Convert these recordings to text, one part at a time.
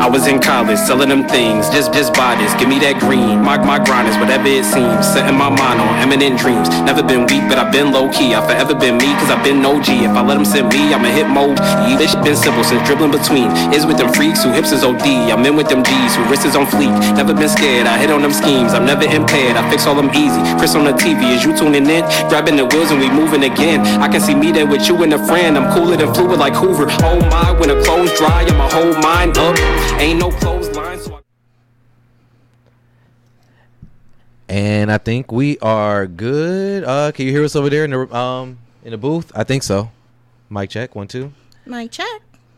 I was in college, selling them things. Just buy this, give me that green. My grind is whatever it seems. Setting my mind on eminent dreams. Never been weak, but I've been low key. I've forever been me, cause I've been no G. If I let them send me, I'ma hit mode. This shit been simple since dribbling between. Is with them freaks who hips is OD. I'm in with them G's who wrists is on fleek. Never been scared, I hit on them schemes. I'm never impaired, I fix all them easy. Chris on the TV, is you tuning in? Grabbing the wheels and we moving again. I can see me there with you and a friend. I'm cooler than fluid like Hoover. Oh my, when the clothes dry, I'ma hold mine up. Ain't no clothesline, so And I think we are good. Can you hear us over there in the booth? I think so. Mic check, 1 2. Mic check.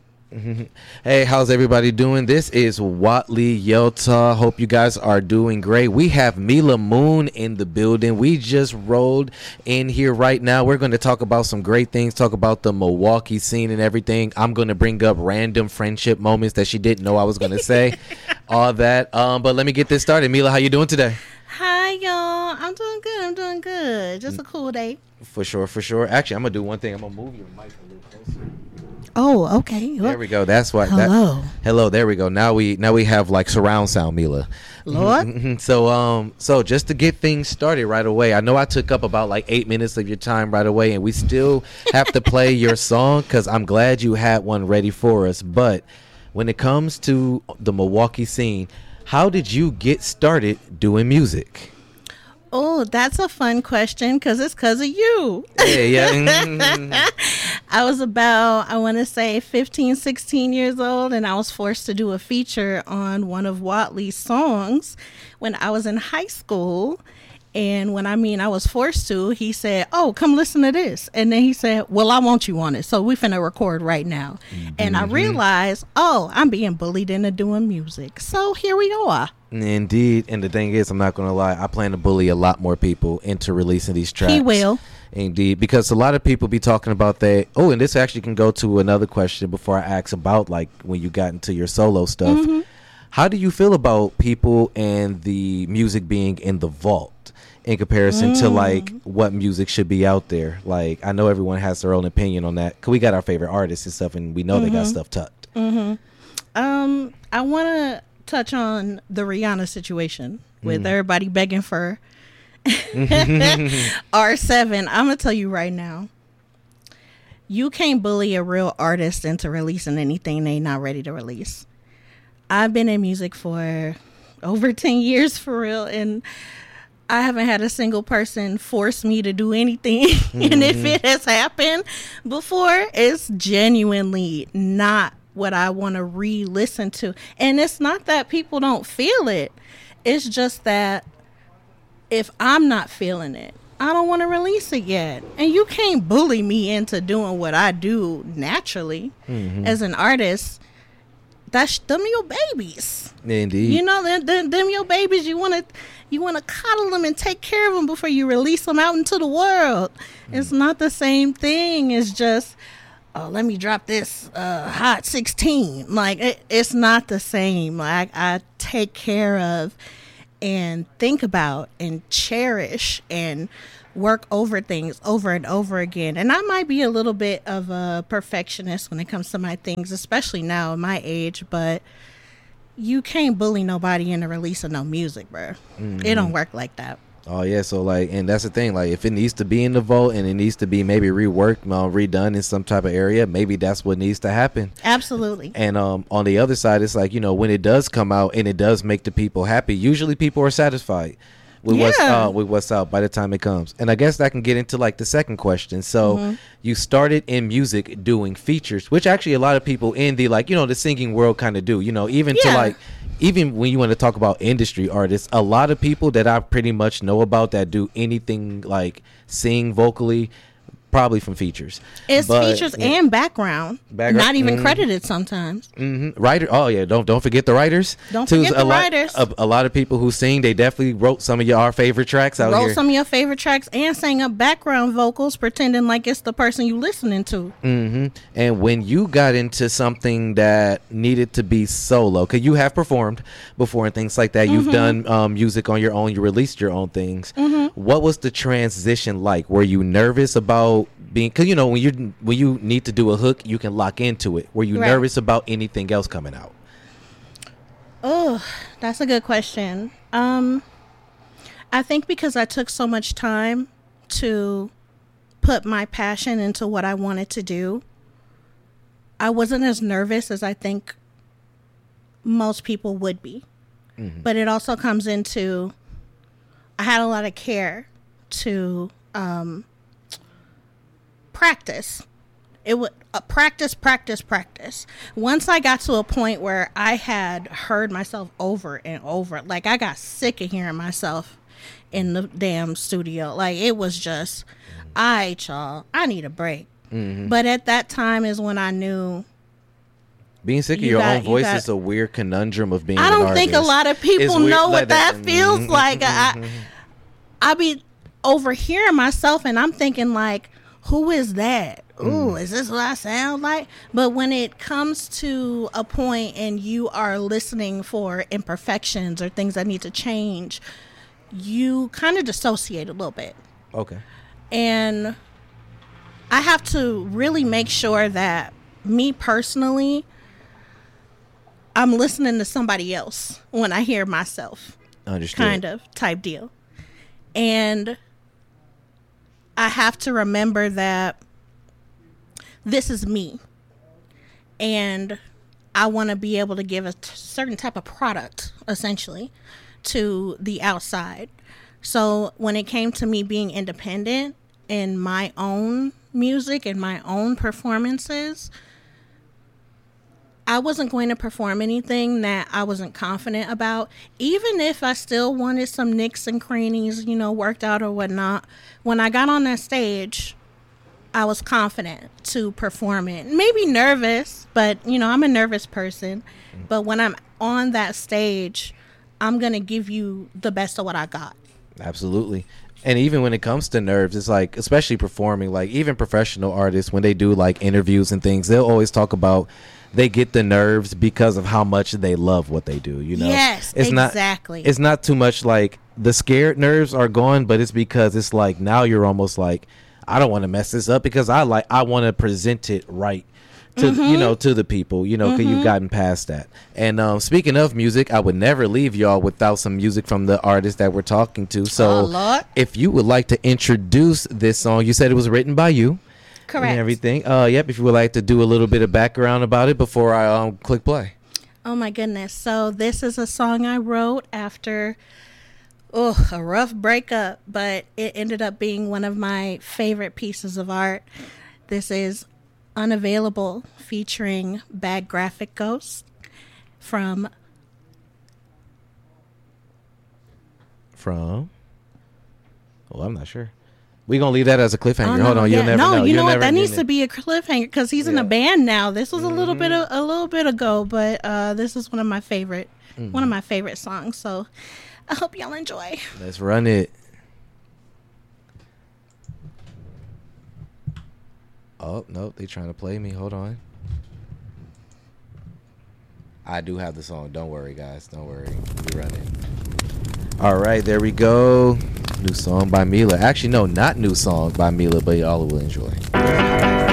Hey, how's everybody doing? This is Watley Yelta. Hope you guys are doing great. We have Mila Moon in the building. We just rolled in here right now. We're going to talk about some great things, talk about the Milwaukee scene and everything. I'm going to bring up random friendship moments that she didn't know I was going to say. All that. But let me get this started. Mila, how you doing today? Hi, y'all. I'm doing good. Just a cool day. For sure. Actually, I'm going to do one thing. I'm going to move your mic a little closer. Oh, okay. There we go. That's what. Hello. Hello. There we go. Now we have like surround sound, Mila. Lord. So just to get things started right away, I know I took up about like 8 minutes of your time right away, and we still have to play your song because I'm glad you had one ready for us. But when it comes to the Milwaukee scene, how did you get started doing music? Oh, that's a fun question because it's because of you. Yeah. I was about, I want to say 15, 16 years old, and I was forced to do a feature on one of Watley's songs when I was in high school. And when I was forced to, he said, oh, come listen to this. And then he said, well, I want you on it. So we finna record right now. Mm-hmm. And I realized, oh, I'm being bullied into doing music. So here we are. Indeed. And the thing is, I'm not going to lie, I plan to bully a lot more people into releasing these tracks. He will. Indeed. Because a lot of people be talking about that. Oh, and this actually can go to another question before I ask about like when you got into your solo stuff. Mm-hmm. How do you feel about people and the music being in the vault in comparison to like what music should be out there? Like, I know everyone has their own opinion on that. 'Cause we got our favorite artists and stuff, and we know they got stuff tucked. I want to touch on the Rihanna situation with everybody begging for R7. I'm going to tell you right now, you can't bully a real artist into releasing anything they not ready to release. I've been in music for over 10 years for real, and I haven't had a single person force me to do anything. And if it has happened before, it's genuinely not what I want to re-listen to. And it's not that people don't feel it. It's just that if I'm not feeling it, I don't want to release it yet. And you can't bully me into doing what I do naturally as an artist. That's them your babies. Indeed. You know, them your babies. You want to coddle them and take care of them before you release them out into the world. It's not the same thing. It's just, oh, let me drop this Hot 16. Like, it's not the same. Like, I take care of and think about and cherish and work over things over and over again. And I might be a little bit of a perfectionist when it comes to my things, especially now at my age, but you can't bully nobody into releasing no music, bro. It don't work like that. Oh yeah, so like, and that's the thing, like if it needs to be in the vault and it needs to be maybe reworked, redone in some type of area, maybe that's what needs to happen. Absolutely. And on the other side, it's like, you know, when it does come out and it does make the people happy, usually people are satisfied with what's out by the time it comes. And I guess that can get into like the second question. So you started in music doing features, which actually a lot of people in the, like, you know, the singing world kind of do, you know, even to like, even when you want to talk about industry artists, a lot of people that I pretty much know about that do anything like sing vocally, probably from features. It's features and background. Not even credited sometimes. Writer. Oh yeah, don't forget the writers. Don't forget the writers. A lot of people who sing, they definitely wrote some of our favorite tracks out here. Wrote some of your favorite tracks and sang up background vocals, pretending like it's the person you listening to. And when you got into something that needed to be solo, because you have performed before and things like that, you've done music on your own, you released your own things. What was the transition like? Were you nervous about being, because you know when you need to do a hook, you can lock into it. Were you nervous about anything else coming out? Oh, that's a good question. I think because I took so much time to put my passion into what I wanted to do, I wasn't as nervous as I think most people would be. Mm-hmm. But it also comes into, I had a lot of care to practice. It would practice. Once I got to a point where I had heard myself over and over, like I got sick of hearing myself in the damn studio. Like it was just, y'all, I need a break. Mm-hmm. But at that time is when I knew being sick of your own voice is a weird conundrum of being. I don't think a lot of people know what that feels like. I be overhearing myself and I'm thinking like, who is that? Ooh, is this what I sound like? But when it comes to a point and you are listening for imperfections or things that need to change, you kind of dissociate a little bit. Okay. And I have to really make sure that me personally, I'm listening to somebody else when I hear myself. Understood. Kind of type deal. And I have to remember that this is me. And I want to be able to give a certain type of product, essentially, to the outside. So when it came to me being independent in my own music and my own performances, I wasn't going to perform anything that I wasn't confident about, even if I still wanted some nicks and crannies, worked out or whatnot. When I got on that stage, I was confident to perform it. Maybe nervous, but, I'm a nervous person. But when I'm on that stage, I'm going to give you the best of what I got. Absolutely. And even when it comes to nerves, it's like, especially performing, like even professional artists, when they do like interviews and things, they'll always talk about they get the nerves because of how much they love what they do. Yes, it's exactly. It's not too much like the scared nerves are gone, but it's because it's like now you're almost like, I don't want to mess this up because I want to present it right to to the people, because you've gotten past that. And speaking of music, I would never leave y'all without some music from the artist that we're talking to. So if you would like to introduce this song, you said it was written by you. Correct. And everything. Yep. If you would like to do a little bit of background about it before I click play. Oh my goodness. So this is a song I wrote after a rough breakup, but it ended up being one of my favorite pieces of art. This is Unavailable featuring Bad Graphic Ghost from Oh, I'm not sure. We're going to leave that as a cliffhanger. Oh, no, hold on. yeah. You'll never know. No, you know what? That needs to be a cliffhanger because he's in a band now. This was a little bit ago, but this is one of my favorite songs. So I hope y'all enjoy. Let's run it. Oh, no, they trying to play me. Hold on. I do have the song. Don't worry, guys. Don't worry. We run it. All right, there we go. New song by Mila. Actually, no, not new song by Mila, but y'all will enjoy.